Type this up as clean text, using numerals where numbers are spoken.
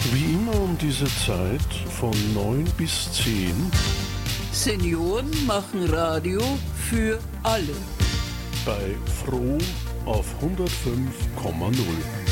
Wie immer um diese Zeit von 9 bis 10. Senioren machen Radio für alle. Bei Froh auf 105,0.